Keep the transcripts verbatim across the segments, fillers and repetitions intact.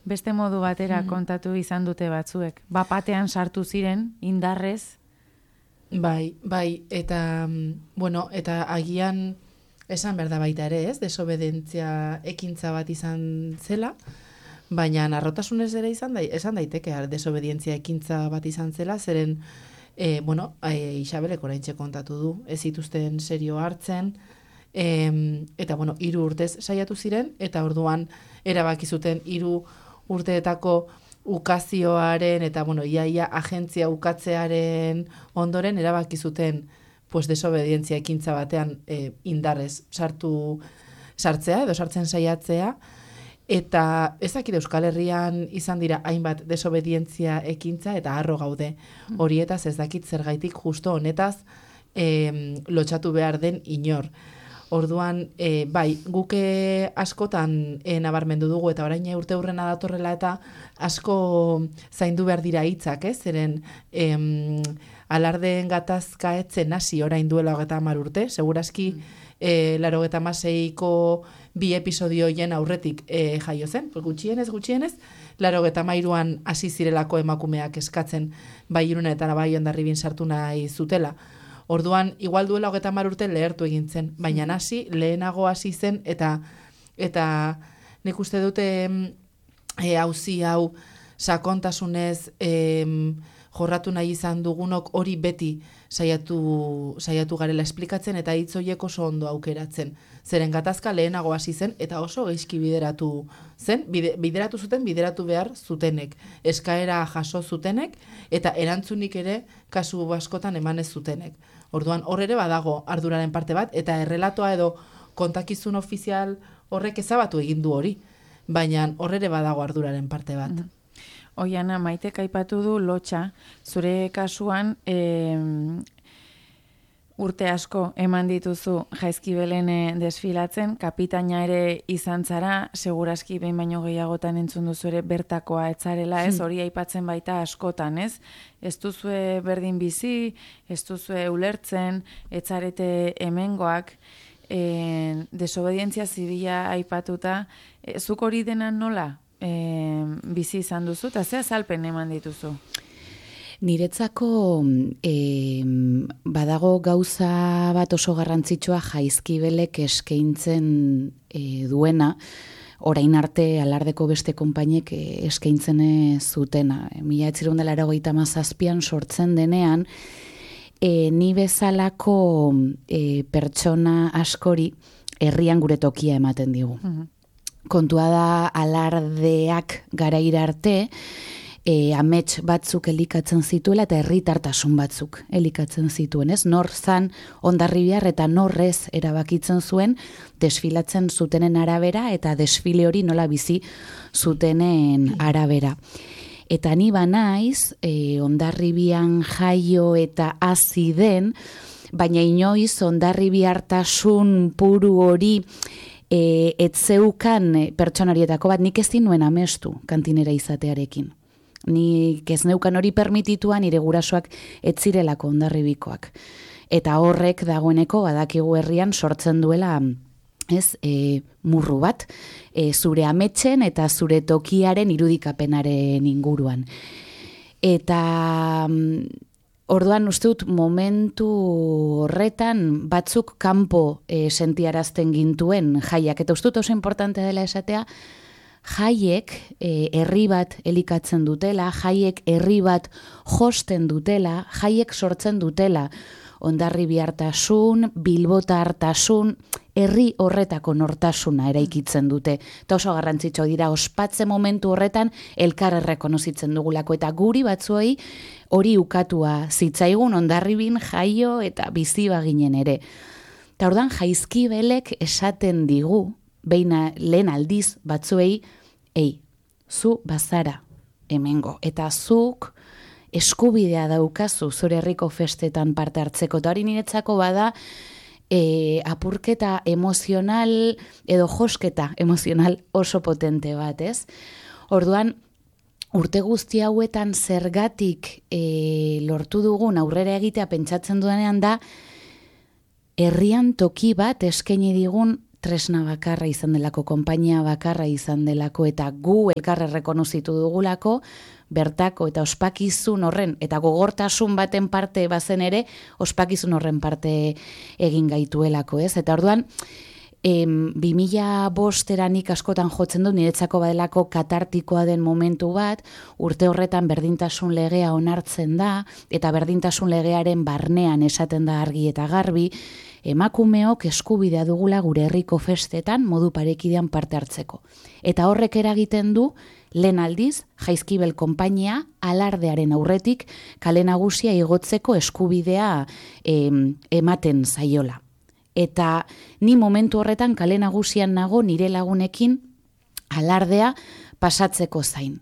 beste modu batera mm. kontatu izan dute batzuek. Bapatean sartu ziren, indarrez. Bai, bai, eta, bueno, eta agian esan behar da baita ere, ez? Desobedentzia ekintza bat izan zela, baina narrotasunez ere izan da, esan daiteke, desobedientzia ekintza bat izan zela, zeren, e, bueno, e, Isabelek oraintxe kontatu du, ez zituzten serio hartzen, e, eta, bueno, hiru urtez saiatu ziren, eta orduan erabaki zuten hiru urteetako ukazioaren eta, bueno, iaia agentzia ukatzearen ondoren erabaki zuten pues, desobedientzia ekintza batean e, indarrez sartu sartzea edo sartzen saiatzea, eta ez dakit Euskal Herrian izan dira hainbat desobedientzia ekintza eta harro gaude horietaz ez dakit zergaitik justo honetaz e, lotxatu behar den inor. Orduan, e, bai, guke askotan e, nabarmendu dugu eta orain urte hurrena datorrela eta asko zaindu behar dira hitzak, ez? Zeren em, alardeen gatazka etzen hasi orain duela hogeita hamar urte, segurazki mm. e, laurogeita hamaseiko bi episodio hoien aurretik e, jaio zen, gutxienez, gutxienez, laurogeita hamairuan hasi zirelako emakumeak eskatzen bai Iruna eta bai Hondarribin sartu nahi zutela. Orduan, igual duela hogeita hamar urte lehertu egin zen, baina hasi lehenago hasi zen, eta eta nik uste dute e, auzi hau sakontasunez e, jorratu nahi izan dugunok hori beti saiatu, saiatu garela esplikatzen, eta hitz horiek oso ondo aukeratzen. Zeren gatazka lehenago hasi zen, eta oso gaizki bideratu zen, bide, bideratu zuten, bideratu behar zutenek, eskaera jaso zutenek, eta erantzunik ere kasu askotan emanez zutenek. Orduan, hor ere badago arduraren parte bat, eta errelatoa edo kontakizun ofizial horrek ezabatu egin du hori, baina hor ere badago arduraren parte bat. Mm-hmm. Oiana, Maitek aipatu du lotxa, zure kasuan e, urte asko eman dituzu Jaizkibelen desfilatzen, kapitaina ere izan zara, segurazki behin baino gehiagotan entzun duzu ere bertakoa etzarela, ez, hori aipatzen baita askotan, ez? Ez duzue berdin bizi, ez duzue ulertzen, etzarete hemengoak, e, desobedientzia zibila aipatuta, e, zuk hori dena nola? E, bizi izan duzu, eta ze azalpen eman dituzu? Niretzako e, badago gauza bat oso garrantzitsua Jaizkibelek eskaintzen e, duena, orain arte alardeko beste konpainek e, eskaintzen zutena. Mila etzirun dela eragoita mazazpian sortzen denean, e, ni bezalako e, pertsona askori herrian gure tokia ematen digu. Uh-huh. Kontua da alardeak garaira arte, e, amets batzuk elikatzen zituela eta herritartasun batzuk elikatzen zituen, ez? Nor zan Hondarribiar eta norrez erabakitzen zuen desfilatzen zutenen arabera eta desfile hori nola bizi zutenen arabera. Eta ni banaiz, e, Hondarribian jaio eta hazi den, baina inoiz Hondarribiartasun puru hori E, etzeukan pertsonarietako bat, nik ez nuen amestu kantinera izatearekin. Nik ez neukan hori permitituan nire gurasoak ez zirelako Hondarribikoak. Eta horrek dagoeneko badakigu herrian sortzen duela ez, e, murru bat, e, zure ametsen eta zure tokiaren irudikapenaren inguruan. Eta orduan uste dut momentu horretan batzuk kanpo e, sentiarazten gintuen jaiak. Eta uste dut oso importante dela esatea, jaiek e, herri bat elikatzen dutela, jaiek herri bat josten dutela, jaiek sortzen dutela Hondarribiartasun, Bilbotartasun, herri horretako nortasuna eraikitzen dute. Eta oso garrantzitsua dira, ospatze momentu horretan elkar errekonozitzen dugulako. Eta guri batzuei hori ukatua zitzaigun Hondarribin jaio eta bizi baginen ere. Eta orduan Jaizkibelek esaten digu, behin lehen aldiz batzuei, ei, zu bazara hemengo. Eta zuk eskubidea daukazu zure herriko festetan parte hartzeko. Eta hori niretzako bada, E, apurketa emozional edo josketa emozional oso potente bat, ez? Orduan, urte guzti hauetan zergatik e, lortu dugun aurrera egitea pentsatzen duenean da, herrian toki bat eskaini digun tresna bakarra izan delako, konpainia bakarra izan delako, eta gu elkarre rekonozitu dugulako, bertako eta ospakizun horren, eta gogortasun baten parte bazen ere, ospakizun horren parte egin gaituelako, ez? Eta orduan, em, bi mila bosteranik askotan jotzen du, niretzako badelako katartikoa den momentu bat, urte horretan berdintasun legea onartzen da, eta berdintasun legearen barnean esaten da argi eta garbi, emakumeok eskubidea dugula gure herriko festetan modu parekidean parte hartzeko. Eta horrek eragiten du, lehen aldiz, Jaizkibel konpainia alardearen aurretik kale nagusia igotzeko eskubidea em, ematen zaiola. Eta ni momentu horretan kale nagusian nago nire lagunekin alardea pasatzeko zain.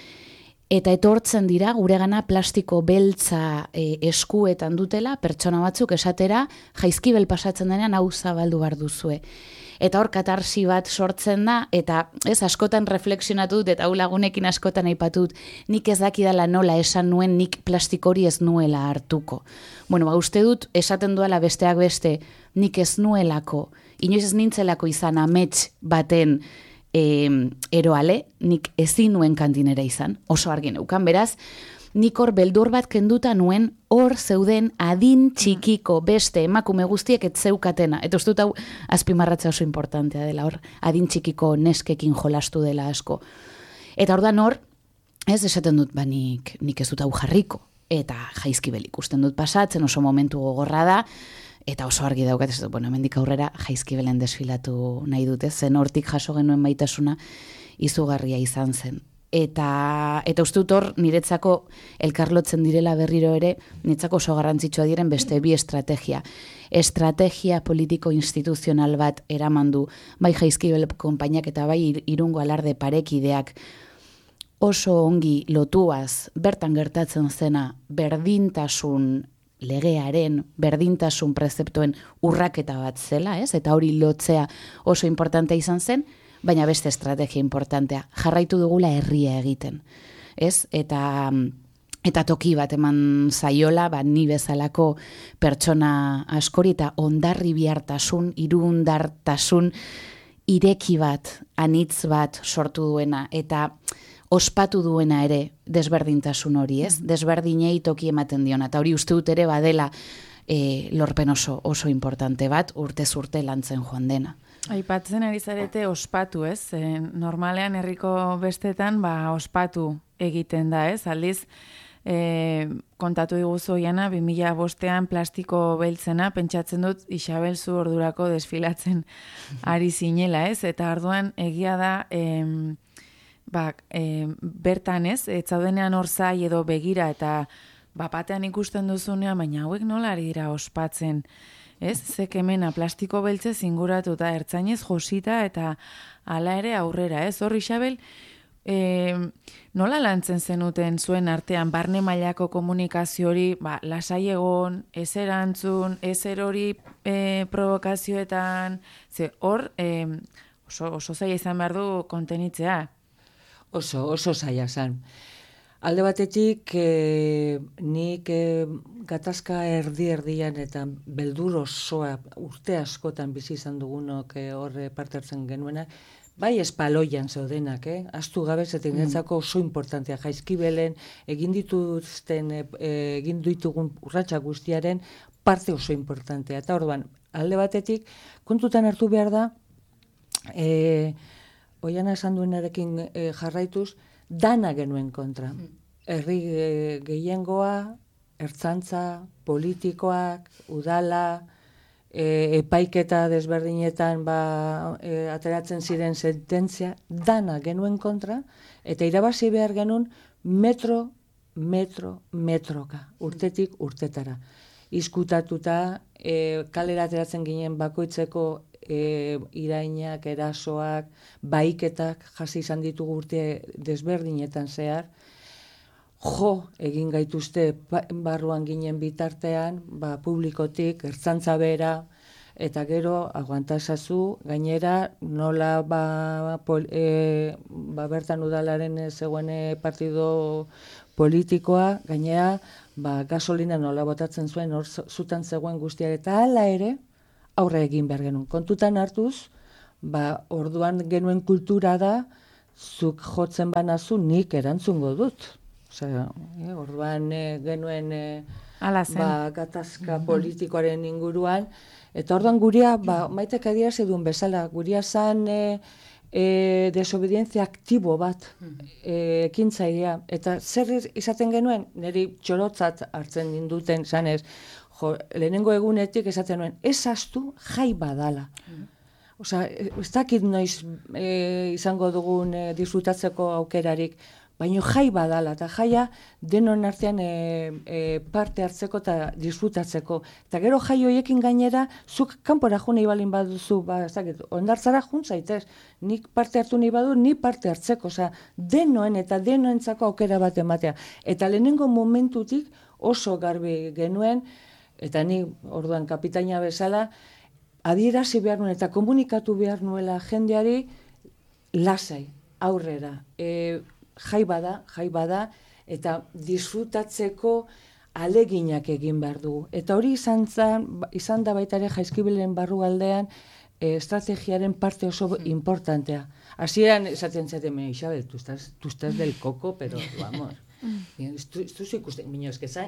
Eta etortzen dira guregana plastiko beltza e, eskuetan dutela, pertsona batzuk esatera Jaizkibel pasatzen denean hau zabaldu behar duzue. Eta hor katarsi bat sortzen da, eta ez askotan refleksionatu dut, eta hau lagunekin askotan aipatut, nik ez dakidala nola esan nuen nik plastik hori ez nuela hartuko. Bueno, ba, uste dut, esaten duela besteak beste, nik ez nuelako, inoiz ez nintzelako izan amets baten e, eroale, nik ezin nuen kantinera izan, oso argi neukan, beraz, nik hor beldur bat kenduta nuen hor zeuden adin txikiko beste emakume guztiek ez zeukatena. Eta uste dut hau azpimarratza oso importantea dela, hor adin txikiko neskekin jolastu dela asko. Eta ordan hor, ez esaten dut, ba nik, nik ez dut hau jarriko. Eta Jaizkibel ikusten dut pasatzen, oso momentu gogorra da, eta oso argi daukat, ez dut, bueno, hemendik aurrera Jaizkibelen desfilatu nahi dute, zen hortik jaso genuen maitasuna izugarria izan zen. Eta, eta uste dut hor, niretzako elkarlotzen direla berriro ere, niretzako oso garrantzitsua diren beste bi estrategia. Estrategia politiko instituzional bat eraman du, bai Jaizkibel konpainiak eta bai Irungo alarde parekideak oso ongi lotuaz, bertan gertatzen zena berdintasun legearen, berdintasun prezeptoen urraketa bat zela, ez? Eta hori lotzea oso importantea izan zen, baina beste estrategia importantea, jarraitu dugula herria egiten, ez? Eta, eta toki bat eman zaiola, ba, ni bezalako pertsona askori, eta ondarri bihartasun, irundartasun, ireki bat, anitz bat sortu duena, eta ospatu duena ere desberdintasun hori, ez? Desberdinei toki ematen diona, eta hori uste dut ere badela e, lorpen oso, oso importante bat, urtez urte lantzen joan dena. Aipatzen ari zarete ospatu, ez? E, normalean herriko bestetan ba, ospatu egiten da, ez? Aldiz, e, kontatu diguzu Oiana, bi mila bostean plastiko beltzena, pentsatzen dut Isabel zu ordurako desfilatzen ari zinela, ez? Eta arduan egia da, em, ba, em, bertan, ez? Ez zaudenean hor zai edo begira, eta bapatean ikusten duzunean, baina hauek nola ari dira ospatzen, ez? Zek hemena plastiko beltze zinguratuta ertzainez josita eta hala ere aurrera, ez? Hor, Isabel, e, nola lantzen zenuten zuen artean barne mailako komunikazio hori, ba, lasai egon, ez erantzun, ez erori e, provokazioetan, ze hor, e, oso, oso zaila izan behar du kontenitzea. Oso, oso zaila zen. Alde batetik, eh, nik eh, gatazka erdi-erdian eta beldur osoa urte askotan bizi izan dugunok eh, horre parte hartzen genuena, bai espaloian zeudenak, eh? Astu gabe zetik netzako oso importantea Jaizkibelen egin dituzten, eh, egin ditugun urratsak guztiaren parte oso importantea. Eta orduan, alde batetik, kontutan hartu behar da, eh, Oiana esan duenarekin eh, jarraituz, dana genuen kontra. Herri e, gehiengoa, ertzantza, politikoak, udala, e, epaiketa desberdinetan ba, e, ateratzen ziren sententzia, dana genuen kontra, eta irabazi behar genuen metro, metro, metroka, urtetik urtetara. Izkutatuta, e, kalera ateratzen ginen bakoitzeko E, irainak, erasoak, baiketak jasi izan ditugu urte desberdinetan zehar, jo egin gaituzte barruan ginen bitartean, ba, publikotik, ertzantza bera, eta gero aguantasazu, gainera nola ba, pol, e, ba, bertan udalaren zegoen partido politikoa, gainera ba, gasolina nola botatzen zuen, hor zutan zegoen guztia, eta hala ere, aurre egin behar genuen. Kontutan hartuz, ba, orduan genuen kultura da, zuk jotzen banazu nik erantzungo dut. Osea, e, orduan e, genuen e, ba, gatazka politikoaren inguruan, eta orduan guria, ba, maitek adierazi duen bezala, guria zan e, e, desobedientzia aktibo bat e, ekintzailea. Eta zer izaten genuen, niri txorotzat hartzen ninduten, zanez, jo, lehenengo egunetik esaten nuen, ez astu jai badala. Osea, ez dakit noiz e, izango dugun e, disfrutatzeko aukerarik, baina jai badala, eta jaia denon artean e, e, parte hartzeko eta disfrutatzeko. Eta gero jai horiekin gainera, zuk kanpora jo nahi balin baduzu, ba, ez dakit, ondartzara jun zaitez, nik parte hartu nahi badu, ni parte hartzeko, osea, denoen eta denoentzako aukera bat ematea. Eta lehenengo momentutik oso garbi genuen, eta ni orduan kapitaina bezala, adierazi behar nuen eta komunikatu behar nuela jendeari lasai, aurrera. E, jai bada, jai bada, eta disfrutatzeko aleginak egin behar dugu. Eta hori izan, zan, izan da baita ere Jaizkibelen barrualdean e, estrategiaren parte oso importantea. Hasieran esaten zaten, Isabel, tu estás, tu estás del coco, pero vamos. Estu ikusten, minio eskezan,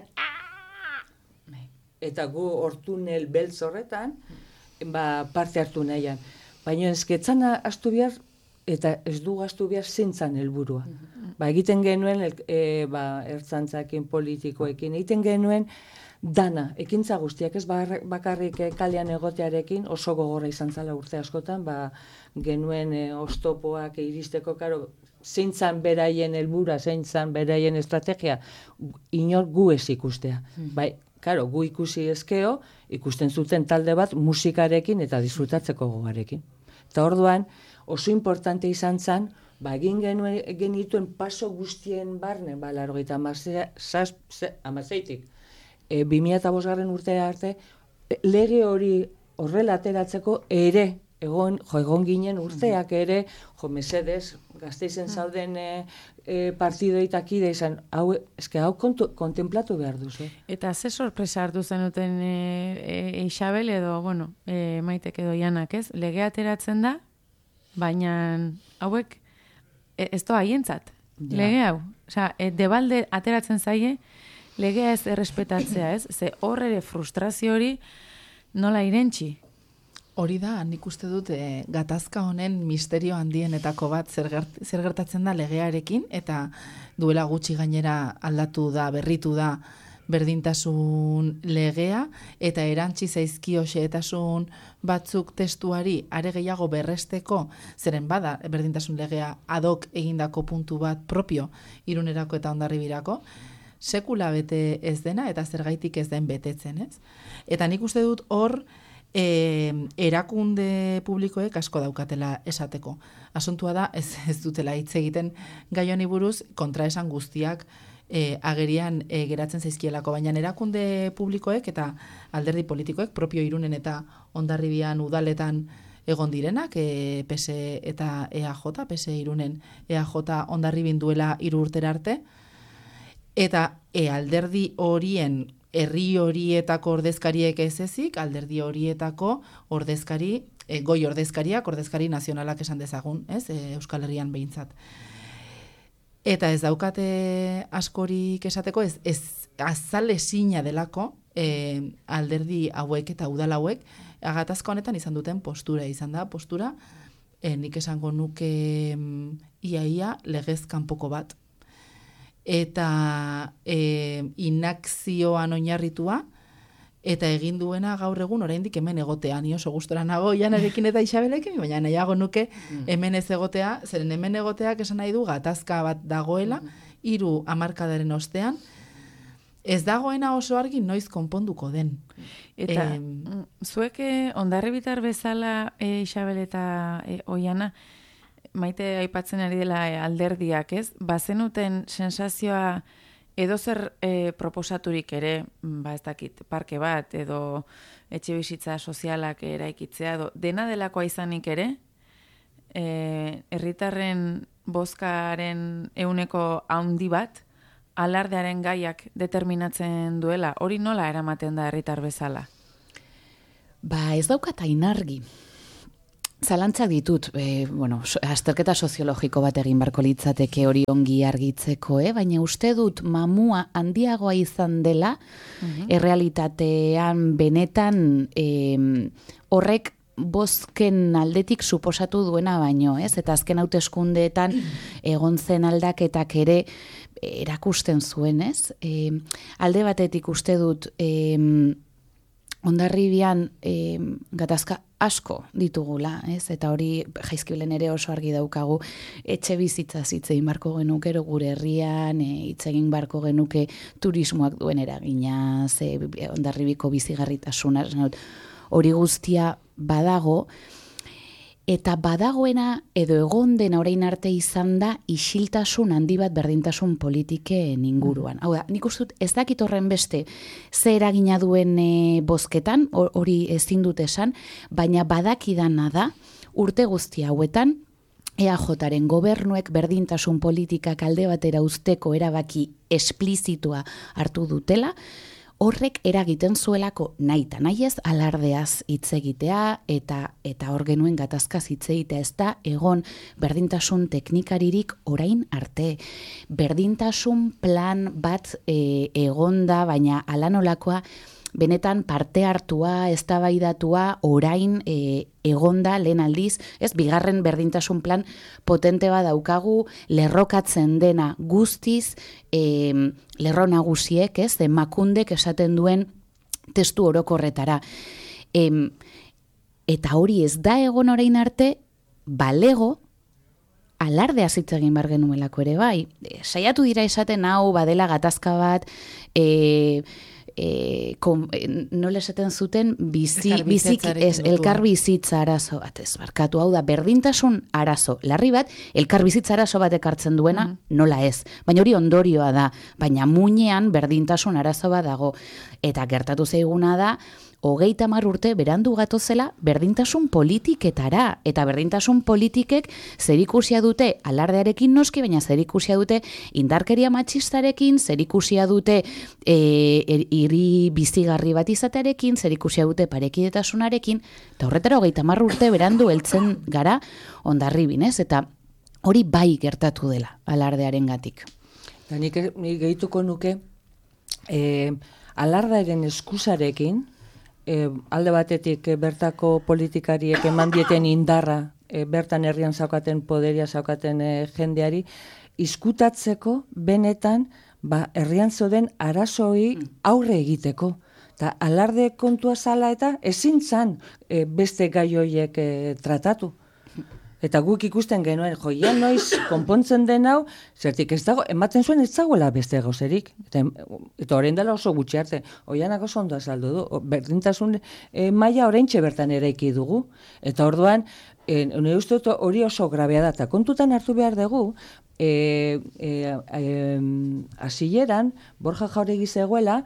eta gu hortunel beltz horretan, ba, parte hartu nahian. Baina esketzana astu behar, eta ez du astu behar zintzan helburua. Ba, egiten genuen, e, ba, ertzantzakin, politikoekin, egiten genuen dana, ekintza guztiak, ez bakarrik kalean egotearekin, oso gogorra izan zala urte askotan, ba, genuen e, oztopoak iristeko, karo, zintzan beraien helbura, zintzan beraien estrategia, inor gu ez ikustea. Bai, karo, gu ikusi ezkeo, ikusten zuten talde bat musikarekin eta disfrutatzeko gogarekin. Eta orduan, oso importante izan zen, ba, egin genuen, genituen paso guztien barne, ba, largoita amazeitik, e, bi mila eta bosgarren urtea arte, lege hori horrela ateratzeko ere, egon, jo, egon ginen urteak ere, jo, mesedez, Gasteizen zauden e, e, partidoitakide izan, hau, eske hau kontu, kontemplatu behar duzu. Eta ze sorpresa hartu zenuten e, e, Isabel edo, bueno, e, Maitek edo Janak, ez? Lege ateratzen da, baina hauek e, ez doa haientzat, ja. Lege hau. Osea, e, debalde ateratzen zaie, legea ez errespetatzea, ez? Ze hor ere frustrazio hori nola irentzi. Hori da, nik uste dut e, gatazka honen misterio handienetako bat zer, gert, zer gertatzen da legearekin, eta duela gutxi gainera aldatu da, berritu da berdintasun legea, eta erantzi zaizkio xehetasun batzuk testuari are gehiago berresteko, zeren bada berdintasun legea adok egindako puntu bat propio Irunerako eta Hondarribirako, sekula bete ez dena eta zergaitik ez den betetzen, ez? Eta nik uste dut hor, E, erakunde publikoek asko daukatela esateko. Asuntua da, ez, ez dutela hitz egiten gai honi buruz, kontraesan guztiak e, agerian e, geratzen zaizkielako, baina erakunde publikoek eta alderdi politikoek, propio Irunen eta Hondarribian udaletan egon direnak, e, P S eta E A J, P S Irunen E A J Hondarribin duela hiru urtera arte, eta e, alderdi horien herri horietako ordezkariek ez ezik, alderdi horietako ordezkari, e, goi ordezkariak, ordezkari nazionalak esan dezagun, ez, e, Euskal Herrian behintzat. Eta ez daukate askorik esateko, ez, ez azale sina delako e, alderdi hauek eta udal hauek, gatazka honetan izan duten postura, izan da postura, e, nik esango nuke iaia legez kanpoko bat, eta e, inakzioan oinarritua, eta egin duena gaur egun oraindik hemen egotea. Ni oso gustora nago Janarekin eta Isabelekin, baina nahiago nuke hemen ez egotea, zeren hemen egoteak esan nahi du gatazka bat dagoela, hiru hamarkadaren ostean, ez dagoena oso argi noiz konponduko den. Eta e, zuek Hondarribitar bezala e, Isabel eta e, Oiana, Maite aipatzen ari dela alderdiak, ez? Bazenuten sensazioa edozer e, proposaturik ere, ba ez dakit, parke bat edo etxe bizitza sozialak eraikitzea edo dena delakoa izanik ere, eh herritarren bozkaren ehuneko handi bat alardearen gaiak determinatzen duela. Hori nola eramaten da herritar bezala? Ba, ez daukat hain argi. zalantzak ditut, e, bueno, azterketa soziologiko bat egin barko litzateke hori ongi argitzeko, eh? Baina uste dut mamua handiagoa izan dela, uh-huh. errealitatean benetan e, horrek bozken aldetik suposatu duena baino, ez? Eta azken hauteskundeetan egon zen aldaketak ere erakusten zuen, ez? E, alde batetik uste dut e, Hondarribian e, gatazka asko ditugula, ez? Eta hori Jaizkibelen ere oso argi daukagu, etxe bizitza hitz egin barko genuke gure herrian, hitz egin barko genuke turismoak duen eragina, ze Hondarribiko bizigarritasuna, hori guztia badago, eta badagoena edo egon dena orain arte izan da isiltasun handi bat berdintasun politiken inguruan. Hau da, nik uste dut ez dakit horren beste ze eragina duen e, bozketan, hori ezin dut esan, baina badakidana da urte guzti hauetan E A Jaren gobernuek berdintasun politikak alde batera uzteko erabaki esplizitua hartu dutela, horrek eragiten zuelako nahi eta nahi ez alardeaz hitz egitea eta eta hor genuen gatazkaz hitz egitea, ez da egon berdintasun teknikaririk orain arte. Berdintasun plan bat e, egonda, baina ala nolakoa benetan parte hartua, eztabaidatua orain e, egonda lehen aldiz, ez bigarren berdintasun plan potente bat daukagu, lerrokatzen dena guztiz, e, lerro nagusiek, ez, Emakundek esaten duen testu orokorretara. E, eta hori ez da egon orain arte, balego, alardea hitz egin bar genuelako ere bai. E, saiatu dira esaten hau badela gatazka bat, e, E, kom, e, nola esaten zuten bizi, bizik ez, elkar bizitza arazo bat ez barkatu, hau da berdintasun arazo larri bat, elkar bizitza arazo bat ekartzen duena, mm. nola ez, baina hori ondorioa da, baina muinean berdintasun arazo bat dago, eta gertatu zaiguna da hogeita hamar urte berandu gatozela berdintasun politiketara, eta berdintasun politikek zerikusia dute alardearekin noski, baina zerikusia dute indarkeria matxistarekin, zerikusia dute e, hiri bizigarri bat izatearekin, zerikusia dute parekidetasunarekin, eta horretara hogeita hamar urte berandu heltzen gara Hondarribin, ez? Eta hori bai gertatu dela alardearengatik. Da nik, nik gehituko nuke e, alardearen eskusarekin, E, alde batetik e, bertako politikariek eman dieten indarra, e, bertan herrian zaukaten poderia zaukaten e, jendeari, izkutatzeko benetan ba, herrian zoden arazoei aurre egiteko. Ta alarde kontua zala eta ezin zan e, beste gai horiek e, tratatu. Eta guk ikusten genuen, jo, ja noiz konpontzen den hau, zertik ez dago, ematen zuen ez dagoela beste gauzerik. Eta, eta orain dela oso gutxi arte, oianak oso ondo azaldu du, berdintasun e, maila oraintxe bertan eraiki dugu. Eta orduan, e, nire uste dut hori oso grabea da, eta kontutan hartu behar dugu, e, e, e, hasieran, Borja Jauregi zegoela,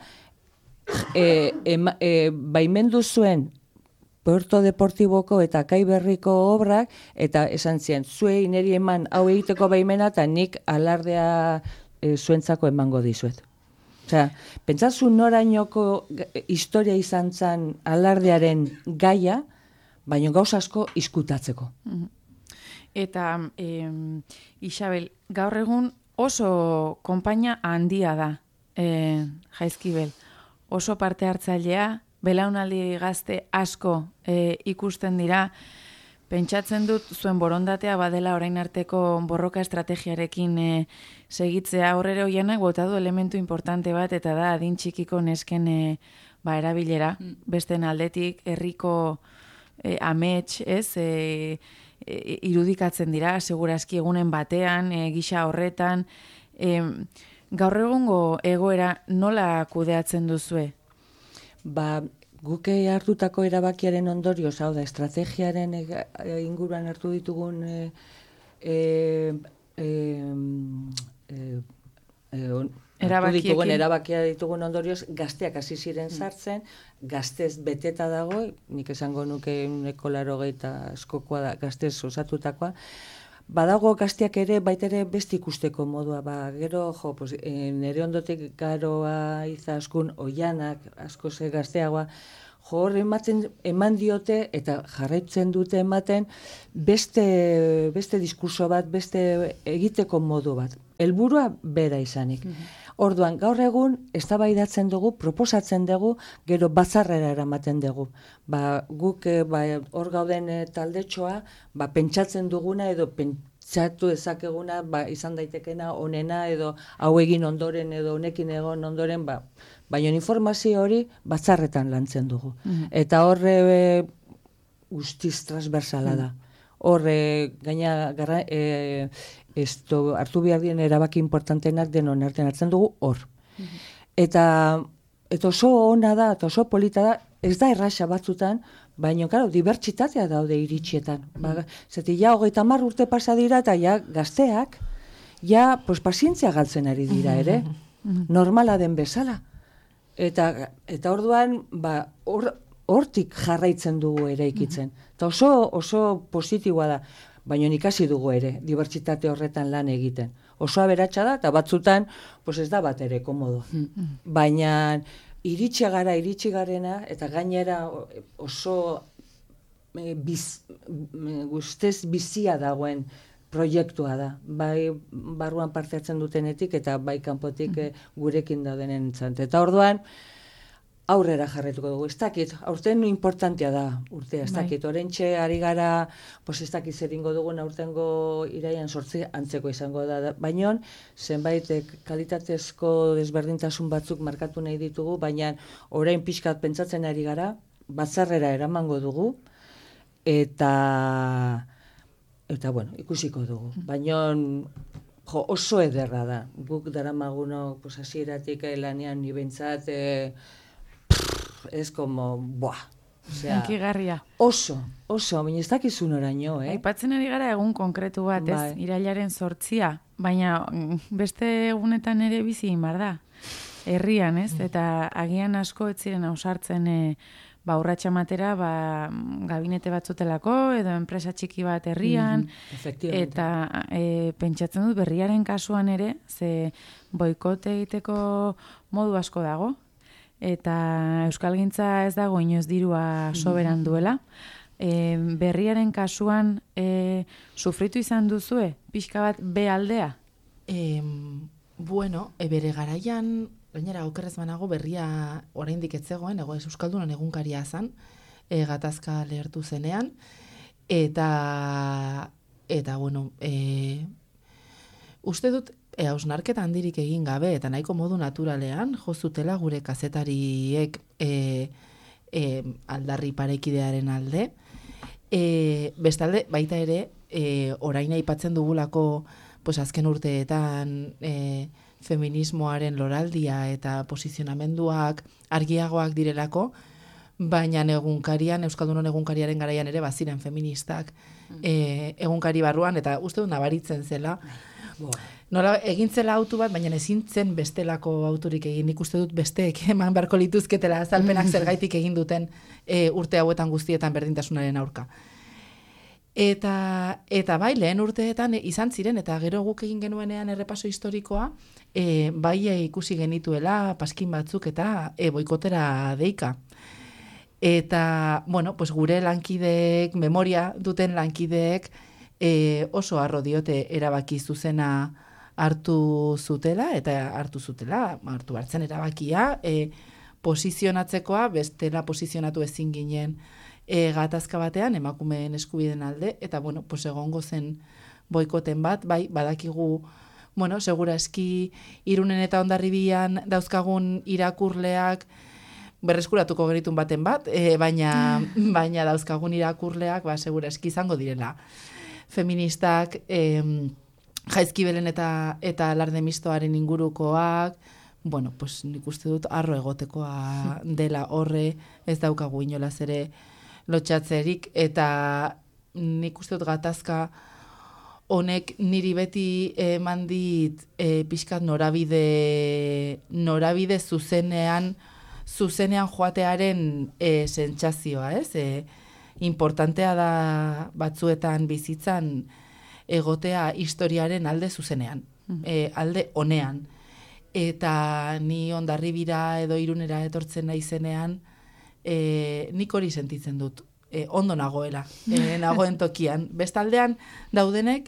e, e, e, baimendu zuen Puerto Deportiboko eta Kai Berriko obrak, eta esan zian, zuei neri eman hau egiteko baimena, eta nik alardea e, zuentzako emango dizuet. Osea, pentsatzu norainoko historia izan zen alardearen gaia, baina gauza asko izkutatzeko. Eta, eh, Isabel, gaur egun oso konpainia handia da, eh, Jaizkibel. Oso parte hartzailea, belaunaldi gazte asko e, ikusten dira, pentsatzen dut zuen borondatea badela orain arteko borroka estrategiarekin e, segitzea horrere hoianak bota du elementu importante bat, eta da adin txikiko nesken e, ba, erabilera, mm. besten aldetik, herriko e, amets, ez, e, e, irudikatzen dira, segurazki egunen batean, e, gisa horretan, e, gaur egungo egoera nola kudeatzen duzue? Ba, guke hartutako erabakiaren ondorioz, hau da, estrategiaren e, inguruan hartu ditugun e, e, e, e, e, ditugun, erabakia ditugun ondorioz, gazteak hasi ziren sartzen, gaztez beteta dago, nik esango nuke uneko larogeita askokoa da, gaztez osatutakoa, badago gazteak ere, baitere beste ikusteko modua, ba, gero, jo, pues, e, nire ondotik garoa izaskun oianak, asko ze gazteagoa, hor ematen, eman diote eta jarraitzen dute ematen beste, beste diskurso bat, beste egiteko modu bat. Helburua bera izanik. Orduan, gaur egun, eztabaidatzen dugu, proposatzen dugu, gero batzarrera eramaten dugu. Ba, guk eh, ba, hor gauden eh, taldetxoa, ba, pentsatzen duguna edo pentsatu ezakeguna, ba, izan daitekena onena edo hau egin ondoren edo honekin egon ondoren, ba, baina informazio hori batzarretan lantzen dugu. Mm-hmm. Eta horre e, guztiz transversala da. Horre, gaina, gara, e, esto, hartu behar dien erabaki importantenak denon artean hartzen dugu hor. Mm-hmm. Eta, eta oso ona da, eta oso polita da, ez da erraxa batzutan, baina, claro, dibertsitatea daude iritsietan. Mm-hmm. Ba, zeti, ja, hogeita hamar urte pasa dira, eta ja, gazteak, ja, pues, pazientzia galtzen ari dira, ere? Mm-hmm. Normala den bezala. Eta, eta orduan, ba, hor, hortik jarraitzen dugu eraikitzen. Eta oso, oso positiboa da. Baina ikasi dugu ere, dibertsitate horretan lan egiten. Oso aberatsa da, eta batzutan, pues ez da bat ere komodo. Mm. Baina iritsi gara, iritsi garena, eta gainera oso e, biz, guztez bizia dagoen proiektua da. Bai barruan parte hartzen dutenetik, eta bai kanpotik mm. e, gurekin daudenen entzant. Eta orduan, aurrera jarretuko dugu. Ez dakit, aurten importantea da urtea, ez dakit. Orentxe ari gara, pues ez dakit zer ingo dugun aurtengo iraian sortzi antzeko izango da. Baina, zenbait kalitatezko desberdintasun batzuk markatu nahi ditugu, baina orain pixkat pentsatzen ari gara, batzarrera eramango dugu, eta, eta bueno, ikusiko dugu. Baina, jo, oso ederra da. Guk daramagunok, pues hasieratik lanean ni behintzat, eh, ez como, buah, osea, Enkigarria. Oso, oso, baina ez dakizun oraino, eh? Aipatzen ari gara egun konkretu bat, ez? Bai. Irailaren sortzia, baina beste egunetan ere bizi egin behar da. Herrian, ez? Eta agian asko ez ziren ausartzen e, ba, urratsa matera, ba, gabinete batzutelako, edo enpresa txiki bat herrian, mm-hmm. eta e, pentsatzen dut berriaren kasuan ere, ze boikote egiteko modu asko dago, eta euskalgintza ez dago inoiz dirua soberan duela. E, berriaren kasuan e, sufritu izan duzue, pixka bat be aldea? E, bueno, e, bere garaian, gainera okerrez banago berria oraindik ez zegoen, ego ez euskaldunan egunkaria zan, e, gatazka lehertu zenean, eta, eta bueno, e, uste dut, E, hausnarketa handirik egin gabe, eta nahiko modu naturalean, jozutela gure kazetariek e, e, aldarri parekidearen alde. E, bestalde, baita ere, e, orain aipatzen dugulako pues, azken urteetan e, feminismoaren loraldia eta posizionamenduak argiagoak direlako, baina egunkarian, Euskaldunon egunkariaren garaian ere baziren feministak e, egunkari barruan, eta uste du nabaritzen zela. Nola, egin zela autu bat, baina ezin zen bestelako auturik egin. Nik uste dut besteek eman beharko lituzketela azalpenak zergaitik egin duten e, urte hauetan guztietan berdintasunaren aurka. Eta, eta bai, lehen urteetan e, izan ziren, eta gero guk egin genuenean errepaso historikoa, e, bai e, ikusi genituela paskin batzuk eta e, boikotera deika. Eta, bueno, pues gure lankideek, memoria duten lankideek, E, oso harro diote erabaki zuzena hartu zutela, eta hartu zutela, hartu hartzen erabakia, e, posizionatzekoa, bestela posizionatu ezin ginen e, gatazka batean, emakumeen eskubideen alde, eta bueno, pues egongo zen boikoten bat, bai, badakigu, bueno, segura eski Irunen eta Hondarribian dauzkagun irakurleak, berreskuratuko genitun baten bat, e, baina, baina dauzkagun irakurleak, ba, segura eski izango direla. Feministak, eh, Jaizkibelen eta eta alarde mistoaren ingurukoak, bueno, pues nik uste dut arro egotekoa dela horre, ez daukagu inolaz ere lotxatzerik, eta nik uste dut gatazka honek niri beti eman dit e, pixkat norabide, norabide zuzenean, zuzenean joatearen e, sentsazioa, ez? E, importantea da batzuetan bizitzan egotea historiaren alde zuzenean, mm. e, alde honean. Eta ni Hondarribira edo Irunera etortzen naizenean, e, nik hori sentitzen dut, e, ondo nagoela, e, nagoen tokian. Bestaldean daudenek,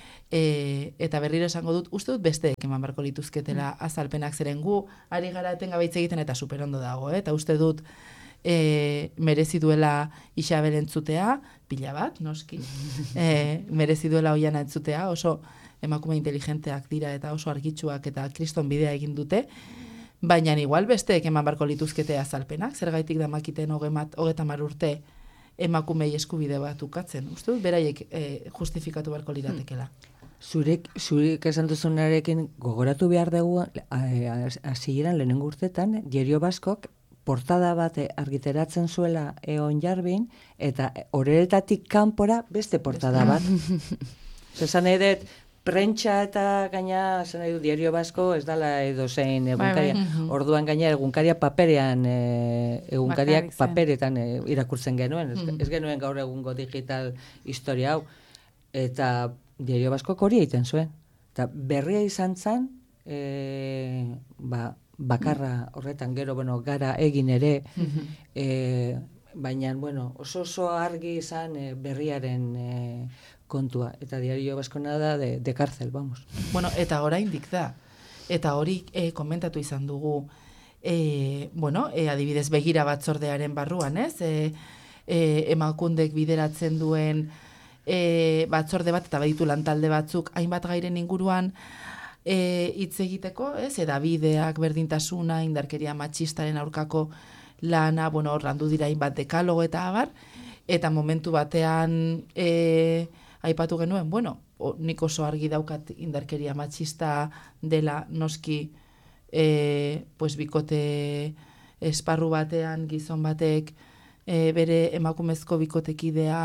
e, eta berriro esango dut, uste dut besteek eman barko lituzketela azalpenak, zeren gu, ari gara etengabe hitz egiten eta superondo dago, eh? Eta uste dut, E, merezi duela Isabel entzutea, pila bat, noski, e, merezi duela Oiana entzutea, oso emakume inteligenteak dira eta oso argitsuak eta kriston bidea egin dute, baina igual besteek eman barko lituzkete azalpenak, zergaitik damakiten hogeta mar urte emakumei eskubide bat ukatzen. Uste dut, beraiek e, justifikatu barko liratekela. Zurek, zurek esan duzunarekin gogoratu behar dugu, hasieran lehenengo urtetan, Diario Baskok portada bat argiteratzen zuela Egon Jarbin, eta horretatik kanpora beste portada bat. Zezan edet, prentsa eta gaina, zen nahi du, Diario Basko, ez dala edo zein egunkaria. Bai, bai. Orduan gaina egunkaria paperean, e, egunkariak paperetan e, irakurtzen genuen. Ez, ez genuen gaur egungo digital historia hau. Eta Diario Baskok hori egiten zuen. Eta berria izan zen, e, ba, bakarra horretan gero, bueno, gara egin ere, e, baina, bueno, oso oso argi izan e, berriaren e, kontua, eta Diario Baskona da de, de cárcel, vamos. Bueno, eta oraindik da, eta hori e, komentatu izan dugu, e, bueno, e, adibidez begira batzordearen barruan, ez? E, e, emakundek bideratzen duen e, batzorde bat, eta baditu lantalde batzuk, hainbat gairen inguruan, E, hitz egiteko, ez, edabideak, berdintasuna, indarkeria matxistaren aurkako lana, bueno, horrandu dira hainbat dekalogo eta abar, eta momentu batean e, aipatu genuen, bueno, o, nik oso argi daukat indarkeria matxista dela noski e, pues bikote esparru batean gizon batek e, bere emakumezko bikotekidea,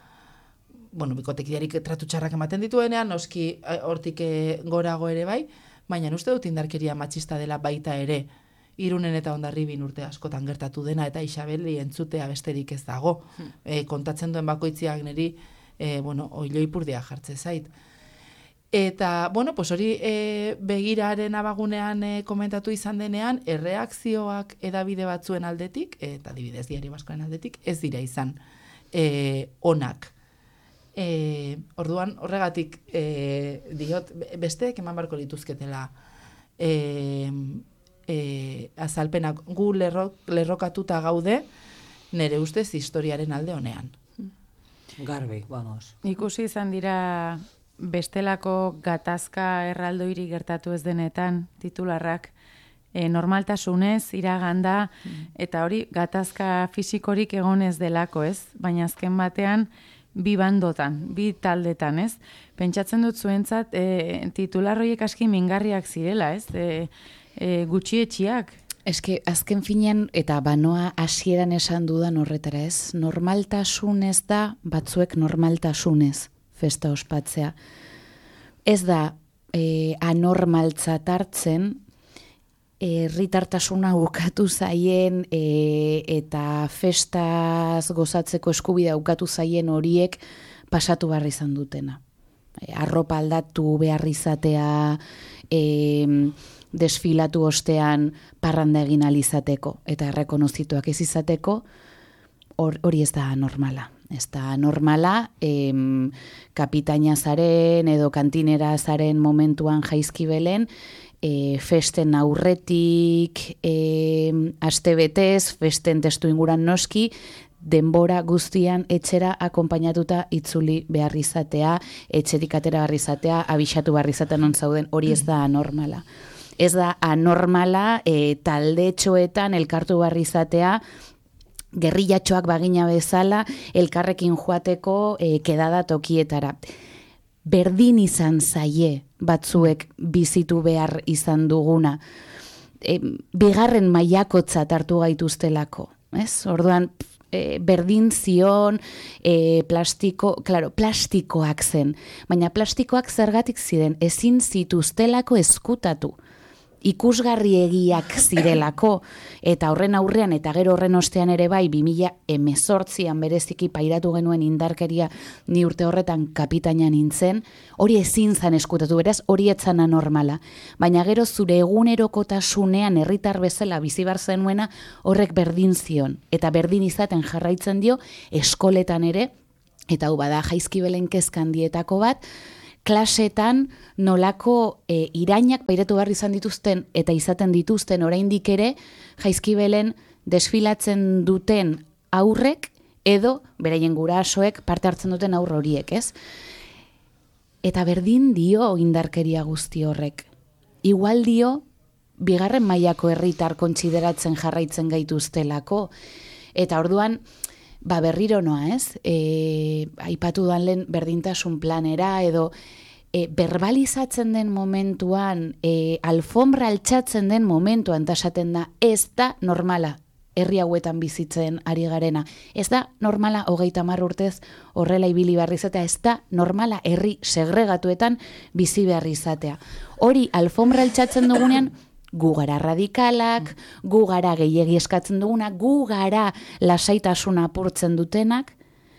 bueno, bikotekidearik tratu txarrak ematen dituenean, noski hortik gorago ere bai, baina uste dut indarkeria matxista dela baita ere, Irunen eta Hondarribin urte askotan gertatu dena, eta Isabeli entzutea besterik ez dago. Hmm. E, kontatzen duen bakoitziak niri, e, bueno, oiloipurdia jartze zait. Eta, bueno, pues hori e, begiraren abagunean e, komentatu izan denean, erreakzioak edabide batzuen aldetik, eta adibidez Diario Baskoen aldetik, ez dira izan e, onak. E, orduan, horregatik e, diot, besteek eman barko lituzketela e, e, azalpenak gu lerro, lerrokatuta gaude, nire ustez historiaren alde honean. Garbi, vamos. Ikusi izan dira bestelako gatazka erraldoiri gertatu ez denetan, titularrak, e, normaltasunez, iraganda, eta hori gatazka fisikorik egonez delako, ez? Baina azken batean, bi bandotan, bi taldetan, ez? Pentsatzen dut zuentzat, e, titularroiek aski mingarriak zirela, ez? E, e, gutxietxiak. Eske, azken finean, eta banoa hasieran esan dudan horretara, ez? Normaltasunez da, batzuek normaltasunez festa ospatzea. Ez da, e, anormaltzat hartzen, herritartasuna ukatu zaien e, eta festaz gozatzeko eskubidea ukatu zaien horiek pasatu behar izan dutena. E, arropa aldatu behar izatea, e, desfilatu ostean parranda egin alizateko eta errekonozituak ez izateko, hori ez da normala. Ez da normala, e, kapitaina zaren edo kantinera zaren momentuan Jaizkibelen, E, festen aurretik, e, astebetez, festen testu inguran noski, denbora guztian etxera akonpainatuta itzuli behar izatea, etxetik atera behar izatea, abixatu behar izatea non zauden, hori ez da anormala. Ez da anormala, e, talde txoetan elkartu behar izatea, gerrillatxoak bagina bezala, elkarrekin joateko e, kedada tokietara. Berdin izan zaie batzuek bizitu behar izan duguna. E, bigarren mailakotzat hartu gaituztelako. Ez? Orduan, e, berdin zion, e, plastiko, claro, plastikoak zen. Baina plastikoak zergatik ziren, ezin zituztelako eskutatu. ikusgarriegiak zirelako, eta horren aurrean, eta gero horren ostean ere bai, bi mila hemezortzian bereziki pairatu genuen indarkeria ni urte horretan kapitaina nintzen, hori ezin zan eskutatu, beraz, hori etzana normala. Baina gero zure egunerokotasunean herritar bezala bizi bar zenuena horrek berdin zion, eta berdin izaten jarraitzen dio eskoletan ere, eta hau bada Jaizkibelen kezka handietako bat, klasetan nolako e, irainak pairatu behar izan dituzten eta izaten dituzten oraindik ere Jaizkibelen desfilatzen duten aurrek edo beraien gurasoek parte hartzen duten aur horiek, ez? Eta berdin dio indarkeria guzti horrek. Igual dio bigarren mailako herritar kontsideratzen jarraitzen gaituztelako. Eta orduan, ba berriro noa, ez? E, aipatu dan lehen berdintasun planera edo e, verbalizatzen den momentuan, e, alfombra altxatzen den momentuan tasaten da, ez da normala herri hauetan bizitzen ari garena. Ez da normala hogeita hamar urtez horrela ibili behar izatea, ez da normala herri segregatuetan bizi behar izatea. Hori alfombra altxatzen dugunean, gu gara radikalak, gu gara gehiegi eskatzen duguna, gu gara lasaitasuna apurtzen dutenak,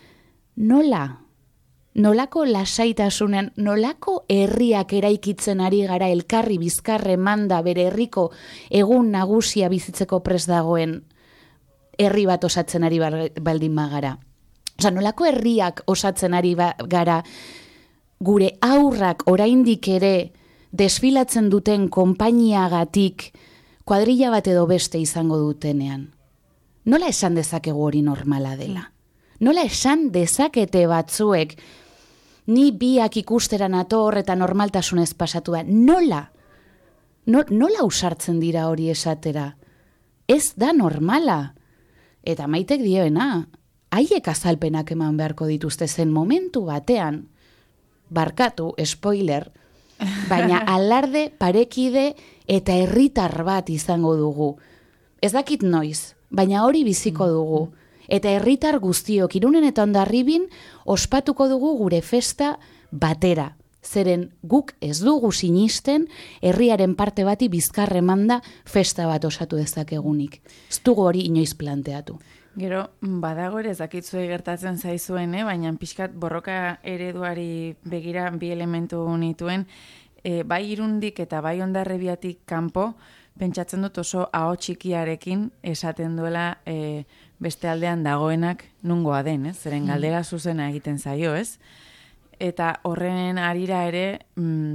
nola? Nolako lasaitasunean, nolako herriak eraikitzen ari gara elkarri bizkarre manda bere herriko egun nagusia bizitzeko prest dagoen herri bat osatzen ari baldin magara. Osa, nolako herriak osatzen ari gara gure aurrak oraindik ere desfilatzen duten konpainiagatik kuadrilla bat edo beste izango dutenean. Nola esan dezakegu hori normala dela? Nola esan dezakete batzuek ni biak ikusteran ator eta normaltasunez pasatu da? Nola? No, nola usartzen dira hori esatera? Ez da normala. Eta Maitek dioena, haiek azalpenak eman beharko dituzte zen momentu batean, barkatu, spoiler, baina alarde, parekide eta herritar bat izango dugu. Ez dakit noiz, baina hori biziko dugu. Eta herritar guztiok, Irunen eta Hondarribin, ospatuko dugu gure festa batera. Zeren guk ez dugu sinisten herriaren parte bati bizkar emanda festa bat osatu dezakegunik. Ez dugu hori inoiz planteatu. Gero, badago ere ez dakitzuei gertatzen zaizuen, eh? Baina pixkat borroka ereduari begira bi elementu nituen, e, bai Irundik eta bai Hondarribiatik kanpo, pentsatzen dut oso aho txikiarekin esaten duela e, beste aldean dagoenak nungoa den, ez? Zeren galdera zuzena egiten zaio, ez? Eta horren arira ere, mm,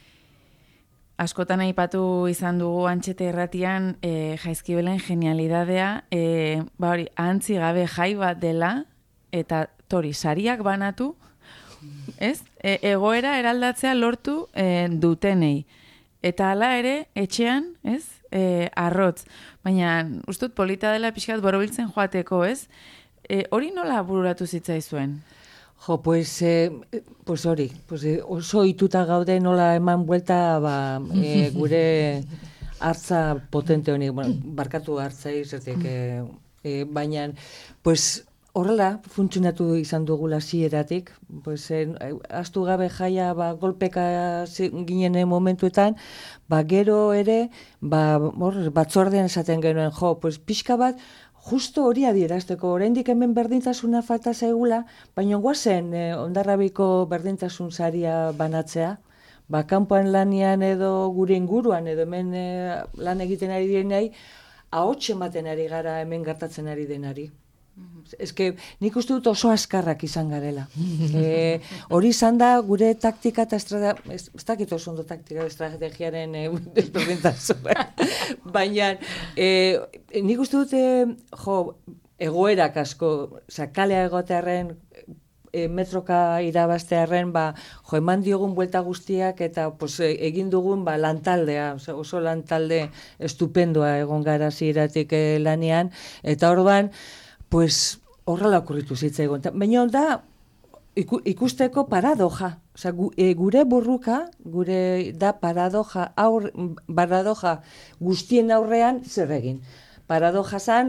askotan aipatu izan dugu Antxete Irratian e, Jaizkibelen genialidadea, e, ba hori, ahantzi gabe jai bat dela, eta tori, sariak banatu, ez? E, egoera eraldatzea lortu e, dutenei. Eta hala ere, etxean, ez? E, arrotz. Baina, ustut polita dela pixkat borobiltzen joateko, ez? E, hori nola bururatu zitzaizuen? Jo, pues, eh, pues hori, pues, eh, oso ituta gaude nola eman buelta ba, eh, gure hartza potente honi, bueno, barkatu hartza izatek, eh, eh, baina, pues, horrela funtzionatu izan dugula zieratik, pues, eh, astu gabe jaia ba, golpeka ginen momentuetan, ba, gero ere, ba, hor, batzordean esaten genuen, jo, pues, pixka bat, justo hori adierazteko, oraindik hemen berdintasuna falta zaigula, baina guazen eh, Hondarribiko berdintasun saria banatzea, ba, kanpoan lanian edo gure inguruan edo hemen eh, lan egiten ari direnei, ahots ematen ari gara hemen gertatzen ari denari. Eske nik uste dut oso askarrak izan garela. E, hori izan da gure taktika eta estrategia, ez, ez dakit oso ondo taktika estrategiaren e, desberdintasuna. Baina e, nik uste dut, e, jo, egoerak asko, oza, kalea egotearen, e, metroka irabaztearen, ba, jo, eman diogun buelta guztiak eta pues, egin dugun ba, lantaldea, oza, oso lantalde estupendua egon gara ziratik e, lanean, eta orduan, pues horrela okurritu zitzaigun. Baina da iku, ikusteko paradoja. Osea, gu, e, gure burruka, gure da paradoja, aur, paradoja guztien aurrean zer egin. Paradoja zan,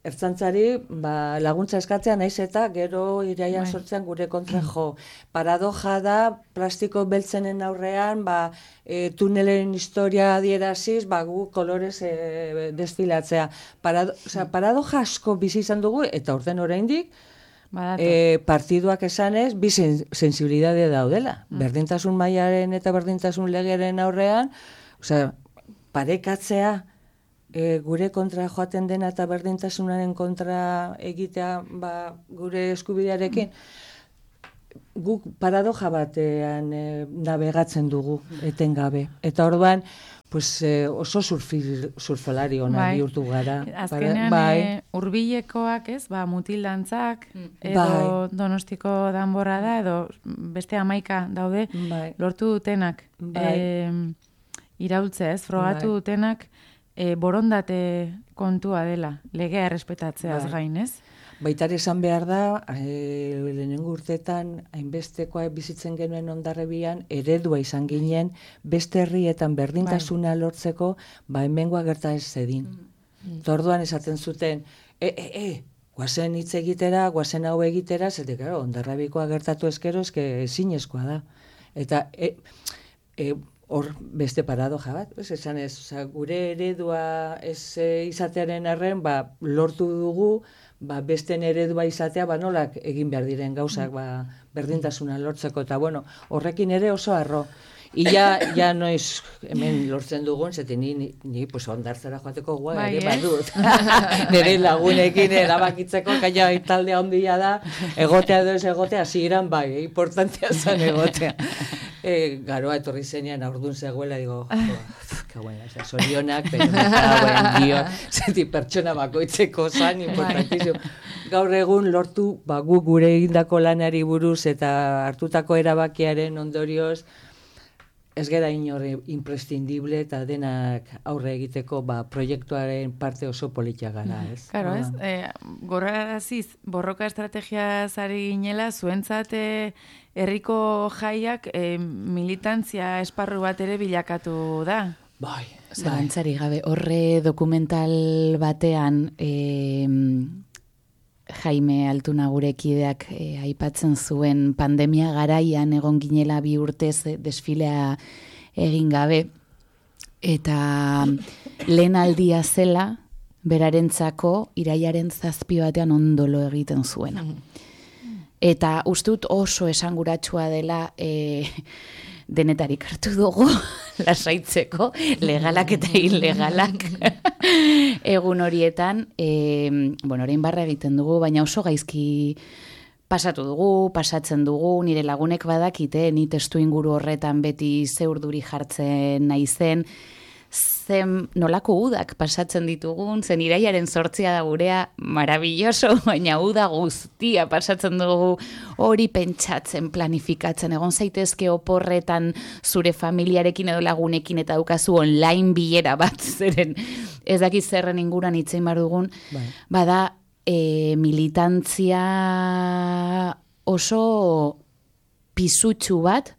ertzantzari ba, laguntza eskatzea naiz eta gero iraia sortzean gure kontra jo. Paradoja da, plastiko beltzenen aurrean, ba, e, tunelen historia adieraziz, ba, gu kolorez e, desfilatzea. Parado, osea, paradoja asko bizi izan dugu, eta orden oraindik, e, partiduak esanez, bi sen, sensibilidade daudela. Mm. Berdintasun mailaren eta berdintasun legeren aurrean, osea, parekatzea, E, gure kontra joaten dena eta berdintasunaren kontra egitea ba, gure eskubidearekin, guk paradoja batean e, navegatzen dugu etengabe. Eta orduan, pues, e, oso surfi, surfalari ona bai. Bihurtu gara. Azkenean bai. e, urbilekoak ez, ba, mutildantzak, edo bai. Donostiko danborra da, edo beste hamaika daude, bai. Lortu dutenak. Bai. E, iraultzea ez, frogatu bai. Dutenak, E, borondate kontua dela, legea errespetatzeaz bai. Gain, ez? Baitare esan behar da, e, lehenengo urtetan, hainbestekoa bizitzen genuen Hondarribian, eredua izan ginen, beste herrietan berdintasuna bai. Lortzeko, ba hemengoa gerta ez zedin. Mm. Torduan esaten zuten, e, e, e, guazen hitz egitera, guazen hau egitera, zete, claro, Hondarribikoa gertatu ezkero, eske ezinezkoa da. Eta, e, e, hor beste paradoja bat, ez esan ez, oza, gure eredua ez e, izatearen arren, ba, lortu dugu, ba, besten eredua izatea, ba, nolak egin behar diren gauzak, ba, berdintasuna lortzeko, eta bueno, horrekin ere oso arro. Ia, ja noiz hemen lortzen dugun, zete ni, ni, ni pues, ondartzera joateko guai, bai, ere badut. Nire lagunekin erabakitzeko, kaina taldea ondia da, egotea edo ez egotea, ziren bai, importantea zen egotea. E, garoa etorri zenean aurdun zegoela, digo, que buena, esa sorionak, pero me cago en Dios, zeti pertsona bakoitzeko zan, importantizio. Gaur egun lortu, ba, gu gure egindako lanari buruz eta hartutako erabakiaren ondorioz, ez gara inor imprescindible eta denak aurre egiteko ba, proiektuaren parte oso politia gara, ez? Claro, ez? Eh, Gorraraziz, borroka estrategia zari ginela, zuentzat herriko jaiak eh, militantzia esparru bat ere bilakatu da. Bai. Zalantzari gabe, horre dokumental batean eh, Jaime Altuna gure kideak eh, aipatzen zuen pandemia garaian egon ginela bi urtez desfilea egin gabe eta lehen aldia zela berarentzako iraiaren zazpi batean ondolo egiten zuena. Eta ustut oso esanguratsua dela eh, denetarik hartu dugu lasaitzeko, legalak eta ilegalak egun horietan, e, bueno, orain barra egiten dugu, baina oso gaizki pasatu dugu, pasatzen dugu, nire lagunek badakite, ni testu inguru horretan beti zeurduri jartzen naizen, zen nolako udak pasatzen ditugun, zen iraiaren sortzia da gurea marabilloso, baina uda guztia pasatzen dugu hori pentsatzen, planifikatzen, egon zaitezke oporretan zure familiarekin edo lagunekin eta daukazu online bilera bat, zeren ez dakiz zerren inguran itzein bar dugun, bai. Bada e, militantzia oso pisutsu bat,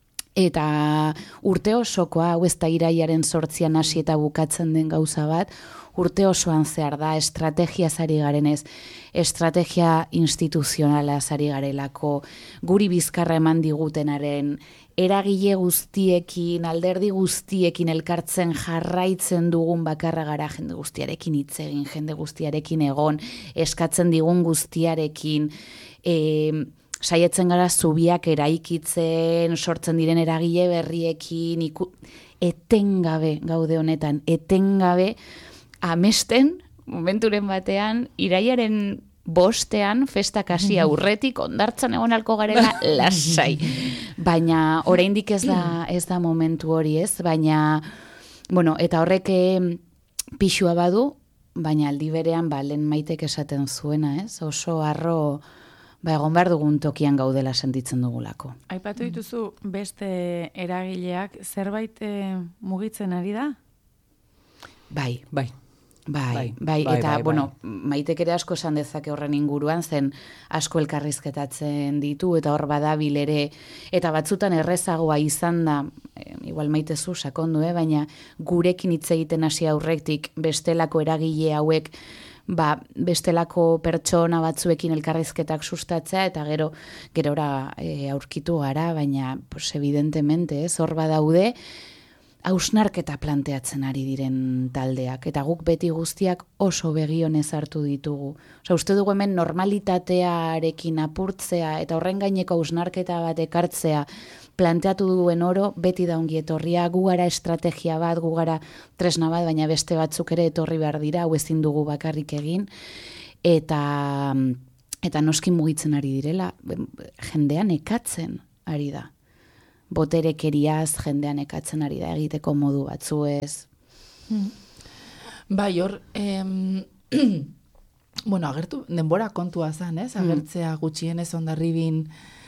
eta urte osokoa, hau ez da iraiaren sortzian hasi eta bukatzen den gauza bat, urte osoan zehar da, estrategia zari garenez, estrategia instituzionala zari garelako, guri bizkarra eman digutenaren, eragile guztiekin, alderdi guztiekin elkartzen jarraitzen dugun bakarra gara jende guztiarekin hitz egin, jende guztiarekin egon, eskatzen digun guztiarekin, e, saietzen gara zubiak eraikitzen, sortzen diren eragile berriekin, iku, etengabe gaude honetan, etengabe amesten, momenturen batean, iraiaren bostean, festak hasi aurretik, ondartzan egon alko garela lasai. Baina oraindik ez da, ez da momentu hori ez, baina, bueno, eta horrek pixua badu, baina aldi berean, ba, lehen Maitek esaten zuena, ez? Oso arro, ba, egon behar dugun tokian gaudela sentitzen dugulako. Aipatu dituzu beste eragileak zerbait e, mugitzen ari da? Bai, bai. Bai, bai, bai, bai, eta, bai, bueno, bai. Maitek ere asko esan dezake horren inguruan, zen asko elkarrizketatzen ditu, eta hor badabil ere, eta batzutan errezagoa izan da, e, igual Maitezu sakondu, eh, baina gurekin hitz egiten hasi aurretik bestelako eragile hauek, ba, bestelako pertsona batzuekin elkarrizketak sustatzea, eta gero gerora e, aurkitu gara, baina, pues, evidentemente, ez, hor badaude, hausnarketa planteatzen ari diren taldeak, eta guk beti guztiak oso begionez hartu ditugu. Osa, uste dugu hemen normalitatearekin apurtzea, eta horren gaineko hausnarketa bat ekartzea, planteatu duen oro, beti da ongi etorria, gu gara estrategia bat, gu gara tresna bat, baina beste batzuk ere etorri behar dira, hau ezin dugu bakarrik egin, eta, eta noski mugitzen ari direla, jendean ekatzen ari da. Boterekeriaz jendean ekatzen ari da egiteko modu batzuez. Hmm. Bai, hor, em, bueno, agertu, denbora kontua zan, ez? Agertzea gutxienez Hondarribin,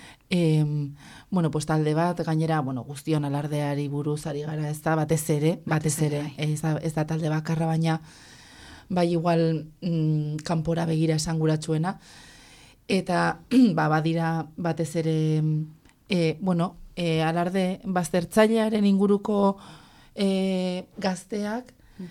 em, bueno, pues talde bat, gainera, bueno, guztion alardeari buruz ari gara, ez da, batez ere, batez ere, ez da, ez da talde bakarra, baina, bai, igual, mm, kanpora begira esanguratsuena, eta, ba, badira, batez ere, e, bueno, E, alarde baztertzailearen inguruko e, gazteak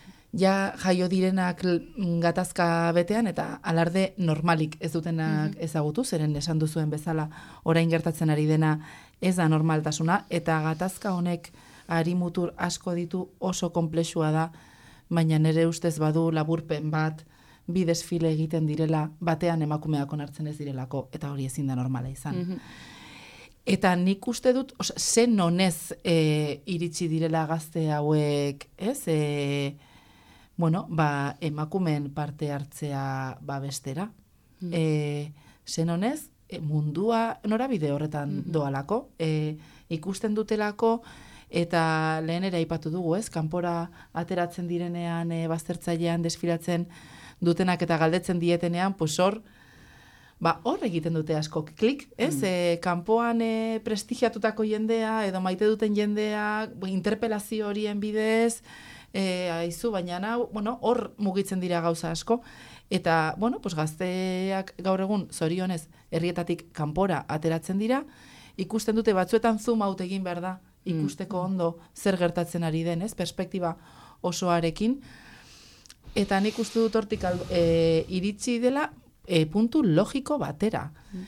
ja jaio direnak gatazka betean eta alarde normalik ez dutenak ezagutu, zeren esan duzuen bezala orain gertatzen ari dena ez da normaltasuna, eta gatazka honek harimutur asko ditu, oso konplexua da, baina nire ustez badu laburpen bat, bi desfile egiten direla, batean emakumeak onartzen ez direlako, eta hori ezin da normala izan. Mm-hmm. Eta nik uste dut, oza, zen honez e, iritsi direla gazte hauek, ez? E, bueno, ba, emakumeen parte hartzea babestera. Mm. E, zen honez, e, mundua norabide horretan mm-hmm. doalako, e, ikusten dutelako, eta lehen ere aipatu dugu, ez? Kanpora ateratzen direnean, e, baztertzailean desfilatzen dutenak eta galdetzen dietenean, pues hor, ba, hor egiten dute asko klik, ez? Mm. E, kanpoan e, prestigiatutako jendea, edo maite duten jendea, interpelazio horien bidez, e, aizu, baina nau, bueno, hor mugitzen dira gauza asko, eta, bueno, pues gazteak gaur egun, zorionez, herrietatik kanpora ateratzen dira, ikusten dute batzuetan zoom out egin behar da, ikusteko mm. ondo zer gertatzen ari den, ez? Perspektiba osoarekin, eta nik uste dut hortik e, iritsi dela, E, puntu logiko batera.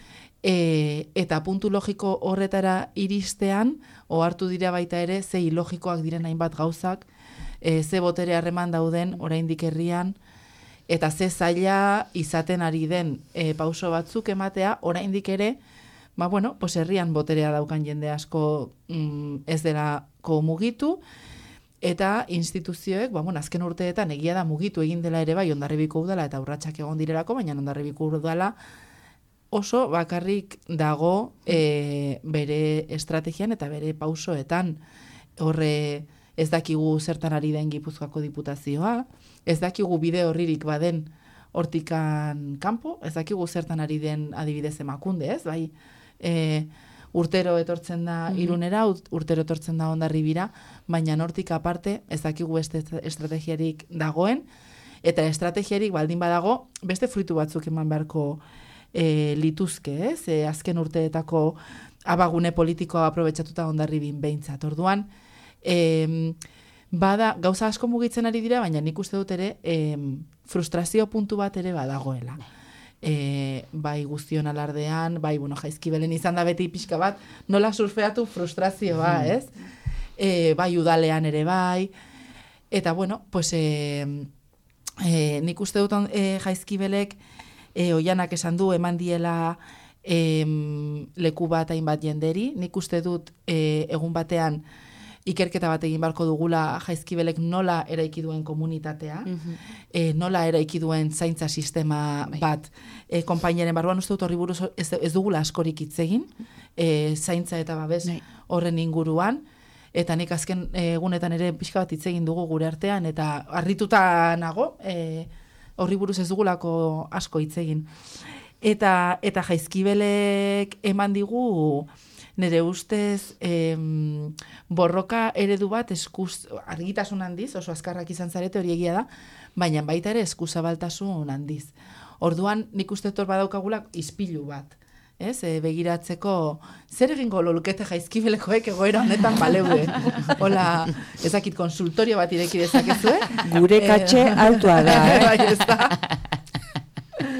E, eta puntu logiko horretara iristean, ohartu dira baita ere, ze ilogikoak diren hainbat gauzak, e, ze botere harreman dauden oraindik herrian, eta ze zaila izaten ari den e, pauso batzuk ematea, oraindik ere, ba bueno, pues herrian boterea daukan jende asko mm, ez delako mugitu, eta instituzioek, ba, bueno, azken urteetan egia da mugitu egin dela ere bai Hondarribiko udala eta urratsak egon direlako, baina Hondarribiko udala oso bakarrik dago e, bere estrategian eta bere pausoetan. Horre ez dakigu zertan ari den Gipuzkoako Diputazioa, ez dakigu bide horririk baden hortikan kanpo, ez dakigu zertan ari den adibidez Emakunde, ez? Bai, e, urtero etortzen da Irunera, urtero etortzen da Hondarribira, baina hortik aparte ez dakigu beste estrategiarik dagoen, eta estrategiarik baldin badago, beste fruitu batzuk eman beharko e, lituzke, ez? E, azken urteetako abagune politikoa aprobetxatuta Hondarribin behintzat. Orduan, e, bada, gauza asko mugitzen ari dira, baina nik uste dut ere e, frustrazio puntu bat ere badagoela. E, bai guztion alardean, bai, bueno, Jaizkibelen izan da beti pixka bat, nola surfeatu frustrazioa, ez? E, bai udalean ere bai, eta bueno, pues e, e, nik uste dut e, Jaizkibelek e, oianak esan du eman diela e, leku bat hainbat jenderi, nik uste dut e, egun batean ikerketa bat egin barko dugula Jaizkibelek nola eraiki duen komunitatea, mm-hmm. e, nola eraiki duen zaintza sistema Bai. bat, e, konpainiaren barruan uste dut horri buruz ez, ez dugula askorik hitz egin, e, zaintza eta babes Bai. horren inguruan, eta nik azken egunetan ere pixka bat hitz egin dugu gure artean, eta harrituta nago, e, horri buruz ez dugulako asko hitz egin. Eta, eta Jaizkibelek eman digu nire ustez em, borroka eredu bat eskuz, argitasun handiz, oso azkarrak izan zarete hori egia da, baina baita ere eskuzabaltasun handiz. Orduan nik uste tor badaukagula ispilu bat, ez? E, begiratzeko zer egingo lolukete Jaizkibelekoek egoera honetan baleude. Hola, ezakit konsultorio bat ireki dezakezue. Gure katxe altua da, eh? Bai, ez da.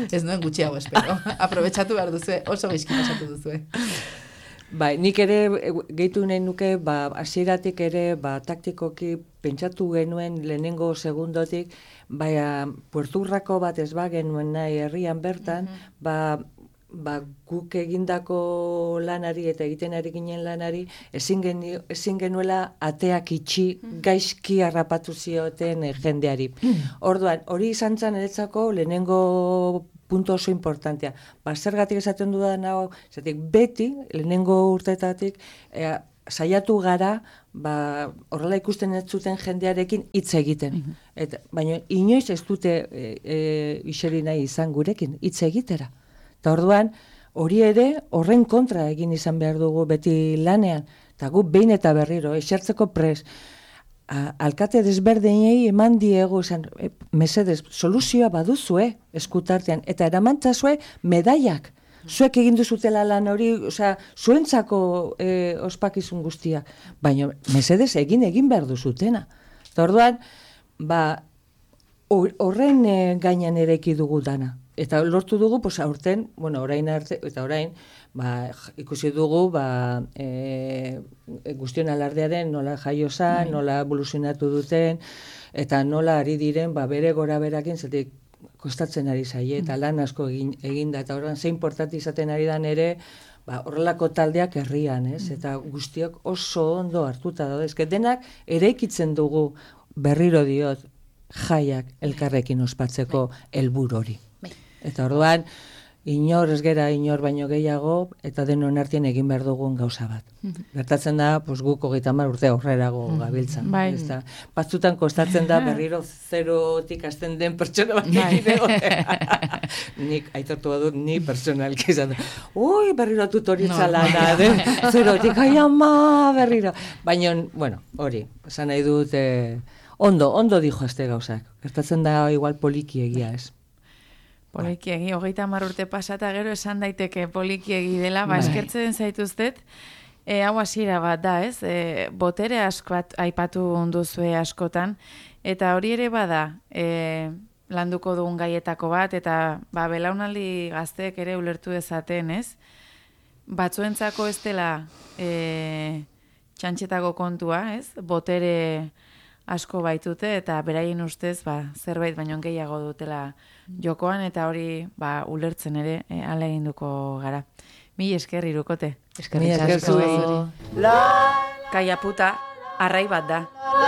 Ez nuen gutxiago espero. Aprobetxatu behar duzue, oso gaizki pasatu duzue. Bai, nik ere gehitu nahi nuke, ba, hasieratik ere, ba, taktikoki pentsatu genuen lehenengo segundotik, baina puerturrako bat ez ba genuen nahi herrian bertan, mm-hmm. ba, ba, guk egindako lanari eta egiten ari ginen lanari, ezin, geni, ezin genuela ateak itxi gaizki harrapatu zioten jendeari. Orduan, hori izan zen eretzako lehenengo punto oso importantea. Ba, zergatik esaten dudan hau, esatik beti, lehenengo urtetatik, e, saiatu gara, ba, horrela ikusten ez zuten jendearekin hitz egiten. Mm-hmm. Eta, baina inoiz ez dute e, e, iseri nahi izan gurekin, hitz egitera. Eta orduan, hori ere, horren kontra egin izan behar dugu beti lanean. Eta gu behin eta berriro, esertzeko pres, A, alkate desberdinei eman diego esan, e, mesedez, soluzioa baduzue eskutartean, eta eramantzazue medaiak. Zuek egin duzutela lan hori, osea, zuentzako e, ospakizun guztia. Baina, mesedez, egin egin behar duzutena. Eta orduan, ba, horren e, gainan eraiki dugu dana. Eta lortu dugu, pues, aurten, bueno, orain arte, eta orain, ba, ikusi dugu, ba, e, guztion alardearen nola jaio zan, nola evoluzionatu duten, eta nola ari diren, ba, bere gora berakin, zetik kostatzen ari zaie, eta lan asko egin, eginda, eta horren zein importante izaten ari dan ere, ba, horrelako taldeak herrian, ez? Eta guztiok oso ondo hartuta daude. Ez, denak eraikitzen dugu berriro diot jaiak elkarrekin ospatzeko helburu hori. Eta orduan, inor ez gera inor baino gehiago, eta denon artean egin behar dugun gauza bat. Gertatzen da, pues, guk hogeita hamar urte aurrerago gabiltzan. Bai. Ez da, batzutan kostatzen da berriro zerotik hasten den pertsona bat egitea. Nik aitortu badut, ni personalki izan da. Ui, berriro tutoritza no, lana, den, zerotik, ai ama, berriro. Baina, bueno, hori, esan nahi dut, eh, ondo, ondo dijo este gauzak. Gertatzen da, igual poliki egia ez. Polikiegi, hogeita hamar urte pasata gero esan daiteke polikiegi dela, ba, eskertzen zaituztet, e, hau hasiera bat da, ez? E, botere asko aipatu duzue askotan, eta hori ere bada, e, landuko dugun gaietako bat, eta ba, belaunaldi gazteek ere ulertu dezaten, ez? Batzuentzako ez dela e, txantxetako kontua, ez? Botere asko baitute, eta beraien ustez, ba, zerbait baino gehiago dutela jokoan, eta hori, ba, ulertzen ere, e, ala eginduko gara. Mi esker, Irukote. Eskerrik asko. Kaia puta, arrai bat da.